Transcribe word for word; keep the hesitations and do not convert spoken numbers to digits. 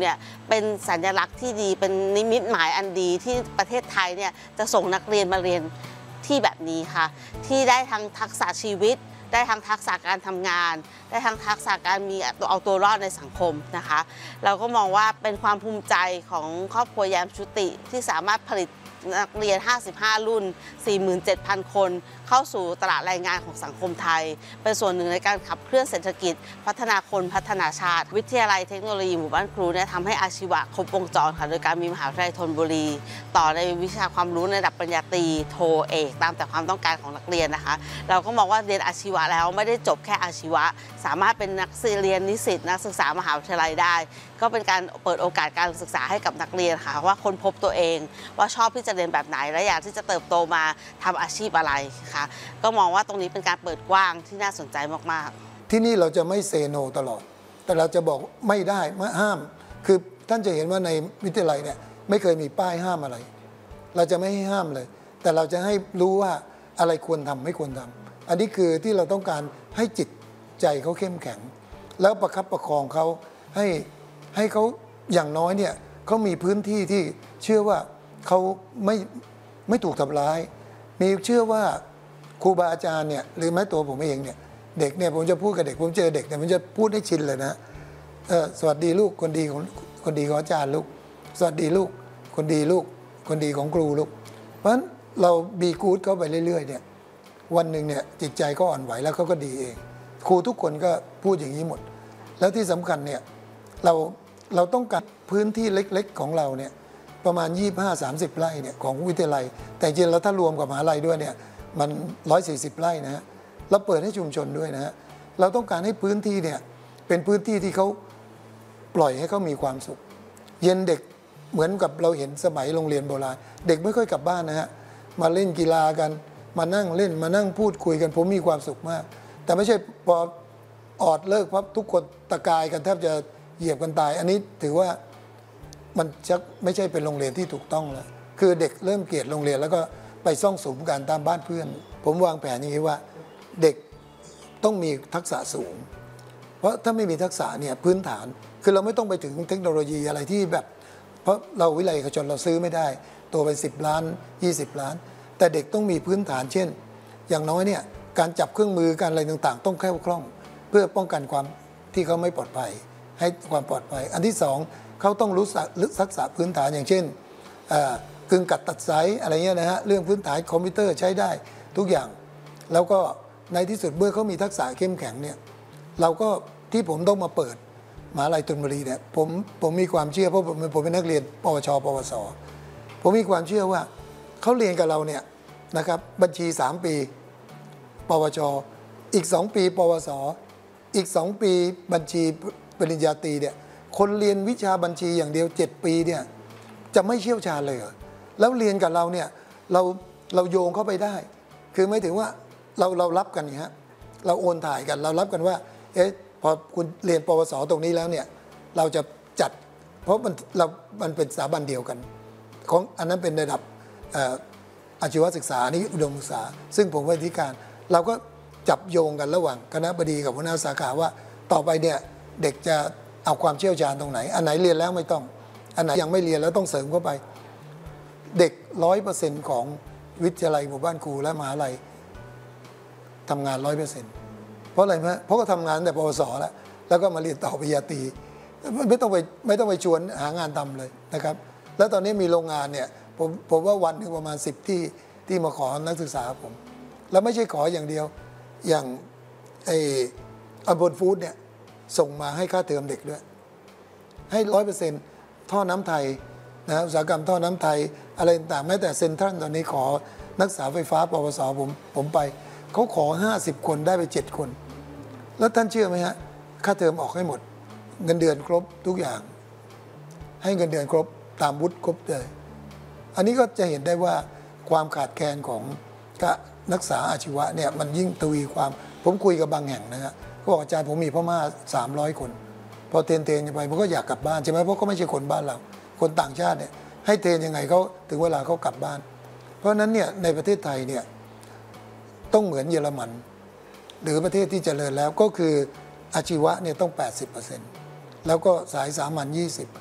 เนี่ยเป็นสัญลักษณ์ที่ดีเป็นนิมิตหมายอันดีที่ประเทศไทยเนี่ยจะส่งนักเรียนมาเรียนที่แบบนี้ค่ะที่ได้ทั้งทักษะชีวิตได้ทั้งทักษะการทำงานได้ทั้งทักษะการมีเอาตัวรอดในสังคมนะคะเราก็มองว่าเป็นความภูมิใจของครอบครัวแย้มชุติที่สามารถผลิตนักเรียนห้าสิบห้ารุ่น สี่หมื่นเจ็ดพัน คนเข้าสู่ตลาดแรงงานของสังคมไทยเป็นส่วนหนึ่งในการขับเคลื่อนเศรษฐกิจพัฒนาคนพัฒนาชาติวิทยาลัยเทคโนโลยีหมู่บ้านครูเนี่ยทำให้อาชีวะครบวงจรค่ะโดยการมีมหาวิทยาลัยธนบุรีต่อในวิชาความรู้ในระดับปริญญาตรีโทเอกตามแต่ความต้องการของนักเรียนนะคะเราก็มองว่าเรียนอาชีวะแล้วไม่ได้จบแค่อาชีวะสามารถเป็นนักเรียนนิสิตนักศึกษามหาวิทยาลัยได้ก็เป็นการเปิดโอกาสการศึกษาให้กับนักเรียนค่ะว่าค้นพบตัวเองว่าชอบที่จะเรียนแบบไหนและอยากที่จะเติบโตมาทำอาชีพอะไรค่ะก็มองว่าตรงนี้เป็นการเปิดกว้างที่น่าสนใจมากๆที่นี่เราจะไม่เซโนตลอดแต่เราจะบอกไม่ได้ไม่ห้ามคือท่านจะเห็นว่าในวิทยาลัยเนี่ยไม่เคยมีป้ายห้ามอะไรเราจะไม่ให้ห้ามเลยแต่เราจะให้รู้ว่าอะไรควรทำไม่ควรทำอันนี้คือที่เราต้องการให้จิตใจเขาเข้มแข็งแล้วประคับประคองเขาให้ให้เขาอย่างน้อยเนี่ยเขามีพื้นที่ที่เชื่อว่าเขาไม่ไม่ถูกทำร้ายมีเชื่อว่าครูบาอาจารย์เนี่ยหรือแม้ตัวผมเองเนี่ยเด็กเนี่ยผมจะพูดกับเด็กผมเจอเด็กเนี่ยผมจะพูดให้ชินเลยนะเออสวัสดีลูกคนดีของคนดีของอาจารย์ลูกสวัสดีลูกคนดีลูกคนดีของครูลูกเพราะฉะนั้นเราบีกู๊ดเขาไปเรื่อยๆเนี่ยวันหนึ่งเนี่ยจิตใจก็อ่อนไหวแล้วเขาก็ดีเองครูทุกคนก็พูดอย่างนี้หมดแล้วที่สำคัญเนี่ยเราเราต้องการพื้นที่เล็กๆของเราเนี่ยประมาณ ยี่สิบห้าถึงสามสิบ ไร่เนี่ยของวิทยาลัยแต่จริงแล้วถ้ารวมกับมหาลัยด้วยเนี่ยมันหนึ่งร้อยสี่สิบไร่นะฮะเราเปิดให้ชุมชนด้วยนะฮะเราต้องการให้พื้นที่เนี่ยเป็นพื้นที่ที่เขาปล่อยให้เขามีความสุขเย็นเด็กเหมือนกับเราเห็นสมัยโรงเรียนโบราณเด็กไม่ค่อยกลับบ้านนะฮะมาเล่นกีฬากันมานั่งเล่นมานั่งพูดคุยกันผมมีความสุขมากแต่ไม่ใช่พอออดเลิกพับทุกคนตะกายกันแทบจะเหยียบกันตายอันนี้ถือว่ามันชักไม่ใช่เป็นโรงเรียนที่ถูกต้องแล้วคือเด็กเริ่มเกลียดโรงเรียนแล้วก็ไปซ่องสุมกันตามบ้านเพื่อนผมวางแผนอย่างนี้ว่าเด็กต้องมีทักษะสูงเพราะถ้าไม่มีทักษะเนี่ยพื้นฐานคือเราไม่ต้องไปถึงเทคโนโลยีอะไรที่แบบเพราะเราวิทยาลัยเอกชนเราซื้อไม่ได้ตัวเป็นสิบล้านยี่สิบล้านแต่เด็กต้องมีพื้นฐานเช่นอย่างน้อยเนี่ยการจับเครื่องมือการอะไรต่างๆต้องแคล่วคล่องเพื่อป้องกันความที่เขาไม่ปลอดภัยให้ความปลอดภัยอันที่สองเขาต้องรู้ทักษะพื้นฐานอย่างเช่นกึ่งกัดตัดสายอะไรเงี้ยนะฮะเรื่องพื้นฐานคอมพิวเตอร์ใช้ได้ทุกอย่างแล้วก็ในที่สุดเมื่อเขามีทักษะเข้มแข็งเนี่ยเราก็ที่ผมต้องมาเปิดมหาวิทยาลัยธนบุรีเนี่ยผมผมมีความเชื่อเพราะผมผมเป็นนักเรียนปวชปวสผมมีความเชื่อว่าเขาเรียนกับเราเนี่ยนะครับบัญชีสามปีปวชอีกสองปีปวสอีกสองปีบัญชีปริญญาตรีเนี่ยคนเรียนวิชาบัญชีอย่างเดียวเจ็ดปีเนี่ยจะไม่เชี่ยวชาญเลยเหรอแล้วเรียนกับเราเนี่ยเราเราโยงเข้าไปได้คือไม่ถึงว่าเราเรารับกันเนี่ยฮะเราโอนถ่ายกันเรารับกันว่าเอ๊ะพอคุณเรียนปวสตรงนี้แล้วเนี่ยเราจะจัดเพราะมันเรามันเป็นสถาบันเดียวกันของอันนั้นเป็นระดับอาชีวศึกษานี่อุดมศึกษาซึ่งผมเป็นที่การเราก็จับโยงกันระหว่างคณะบดีกับหัวหน้าสาขาว่าต่อไปเนี่ยเด็กจะเอาความเชี่ยวชาญตรงไหนอันไหนเรียนแล้วไม่ต้องอันไหนยังไม่เรียนแล้วต้องเสริมเข้าไปเด็กร้อยเปอร์เซ็นต์ของวิทยาลัยหมู่บ้านครูและมหาลัยทำงานร้อยเปอร์เซ็นต์เพราะอะไรไหมเพราะก็ทำงานแต่ปวสแล้วแล้วก็มาเรียนต่อปริญญาตรีไม่ต้องไปไม่ต้องไปชวนหางานทำเลยนะครับแล้วตอนนี้มีโรงงานเนี่ยผมผมว่าวันหนึ่งประมาณสิบที่ที่มาขอนักศึกษาผมแล้วไม่ใช่ขออย่างเดียวอย่างไอ้อัลบอนฟู้ดเนี่ยส่งมาให้ค่าเทอมเด็กด้วยให้ร้อยเปอร์เซ็นต์ท่อน้ำไทยนะอุตสาหกรรมท่อน้ำไทยอะไรต่างแม้แต่เซ็นทรัลตอนนี้ขอนักศึกษาไฟฟ้าปวสผมผมไปเขาขอห้าสิบคนได้ไปเจ็ดคนแล้วท่านเชื่อไหมฮะค่าเทอมออกให้หมดเงินเดือนครบทุกอย่างให้เงินเดือนครบตามวุฒิครบเลยอันนี้ก็จะเห็นได้ว่าความขาดแคลนของนักศึกษาอาชีวะเนี่ยมันยิ่งทวีความผมคุยกับบางแห่งนะฮะเขาบอกอาจารย์ผมมีพ่อม่าสามร้อยคนพอเทรนเทรนไปมันก็อยากกลับบ้านใช่ไหมเพราะก็ไม่ใช่คนบ้านเราคนต่างชาติเนี่ยให้เทรนยังไงเขาถึงเวลาเขากลับบ้านเพราะฉะนั้นเนี่ยในประเทศไทยเนี่ยต้องเหมือนเยอรมันหรือประเทศที่เจริญแล้วก็คืออาชีวะเนี่ยต้อง แปดสิบเปอร์เซ็นต์ แล้วก็สายสามัญยี่สิบ